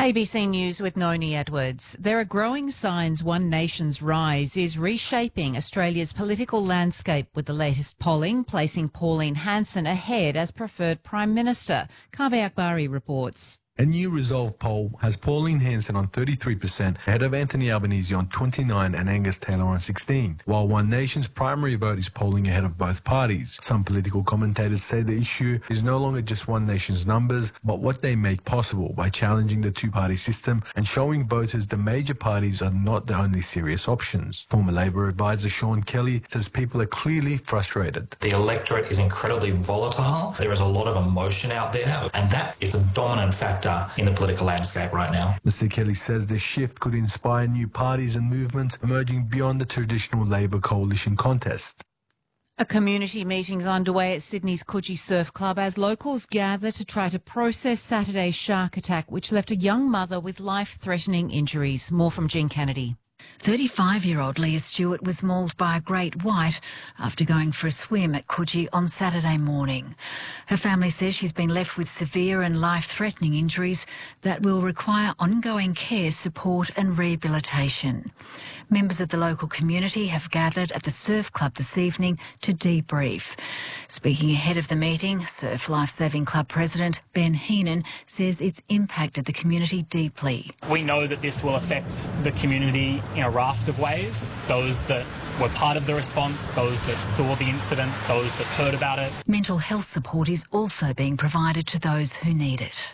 ABC News with Noni Edwards. There are growing signs One Nation's rise is reshaping Australia's political landscape, with the latest polling placing Pauline Hanson ahead as preferred Prime Minister. Kaveh Akbari reports. A new Resolve poll has Pauline Hanson on 33%, ahead of Anthony Albanese on 29% and Angus Taylor on 16%, while One Nation's primary vote is polling ahead of both parties. Some political commentators say the issue is no longer just One Nation's numbers, but what they make possible by challenging the two-party system and showing voters the major parties are not the only serious options. Former Labor advisor Sean Kelly says people are clearly frustrated. The electorate is incredibly volatile. There is a lot of emotion out there, and that is the dominant factor in the political landscape right now. Mr. Kelly says this shift could inspire new parties and movements emerging beyond the traditional Labor coalition contest. A community meeting is underway at Sydney's Coogee Surf Club as locals gather to try to process Saturday's shark attack, which left a young mother with life-threatening injuries. More from Jean Kennedy. 35-year-old Leah Stewart was mauled by a great white after going for a swim at Coogee on Saturday morning. Her family says she's been left with severe and life-threatening injuries that will require ongoing care, support and rehabilitation. Members of the local community have gathered at the surf club this evening to debrief. Speaking ahead of the meeting, Surf Lifesaving Club President Ben Heenan says it's impacted the community deeply. We know that this will affect the community in a raft of ways. Those that were part of the response, those that saw the incident, those that heard about it. Mental health support is also being provided to those who need it.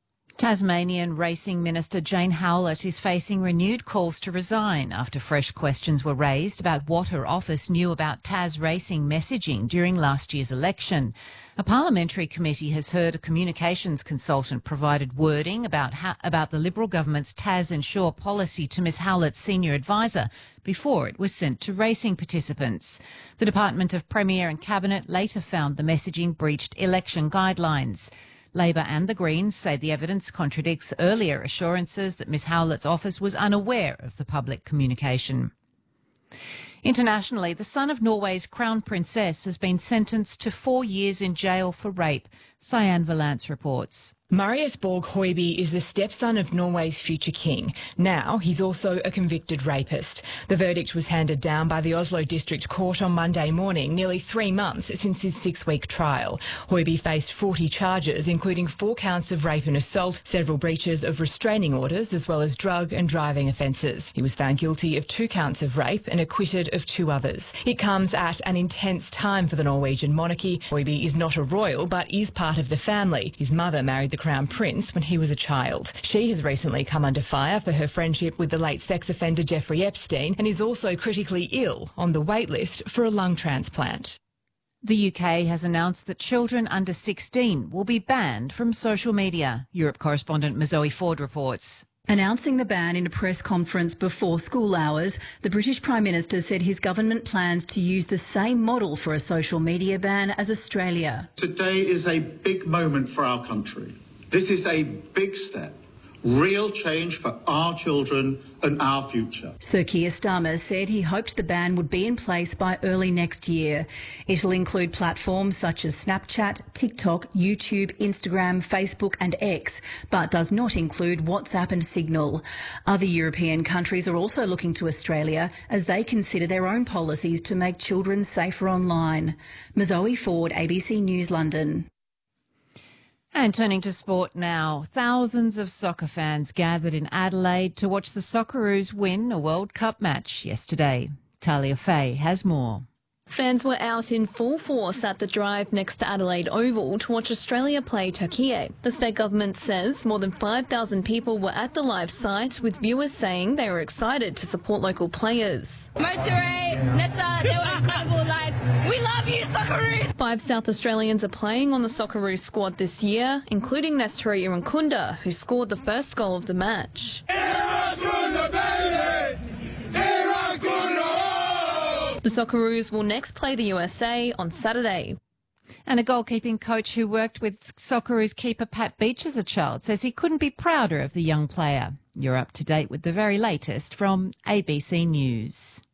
Tasmanian Racing Minister Jane Howlett is facing renewed calls to resign after fresh questions were raised about what her office knew about Tas Racing messaging during last year's election. A parliamentary committee has heard a communications consultant provided wording about the Liberal government's Tas Ensure policy to Ms Howlett's senior advisor before it was sent to racing participants. The Department of Premier and Cabinet later found the messaging breached election guidelines. Labor and the Greens say the evidence contradicts earlier assurances that Ms Howlett's office was unaware of the public communication. Internationally, the son of Norway's crown princess has been sentenced to 4 years in jail for rape. Cyan Valance reports. Marius Borg Høiby is the stepson of Norway's future king. Now he's also a convicted rapist. The verdict was handed down by the Oslo District Court on Monday morning, nearly 3 months since his 6-week trial. Høiby faced 40 charges, including 4 counts of rape and assault, several breaches of restraining orders, as well as drug and driving offences. He was found guilty of 2 counts of rape and acquitted of 2 others. It comes at an intense time for the Norwegian monarchy. Høiby is not a royal, but is part of the family. His mother married the Crown Prince when he was a child. She has recently come under fire for her friendship with the late sex offender Jeffrey Epstein and is also critically ill, on the wait list for a lung transplant. The UK has announced that children under 16 will be banned from social media. Europe correspondent Mazoe Ford reports. Announcing the ban in a press conference before school hours, the British Prime Minister said his government plans to use the same model for a social media ban as Australia. Today is a big moment for our country. This is a big step, real change for our children and our future. Sir Keir Starmer said he hoped the ban would be in place by early next year. It'll include platforms such as Snapchat, TikTok, YouTube, Instagram, Facebook and X, but does not include WhatsApp and Signal. Other European countries are also looking to Australia as they consider their own policies to make children safer online. Mazoe Ford, ABC News, London. And turning to sport now, thousands of soccer fans gathered in Adelaide to watch the Socceroos win a World Cup match yesterday. Talia Fay has more. Fans were out in full force at the drive next to Adelaide Oval to watch Australia play Turkey. The state government says more than 5,000 people were at the live site, with viewers saying they were excited to support local players. Motorway, Nessa, they were incredible. We love you, Socceroos! 5 South Australians are playing on the Socceroos squad this year, including Nestory Irankunda, who scored the first goal of the match. The Socceroos will next play the USA on Saturday. And a goalkeeping coach who worked with Socceroos keeper Pat Beach as a child says he couldn't be prouder of the young player. You're up to date with the very latest from ABC News.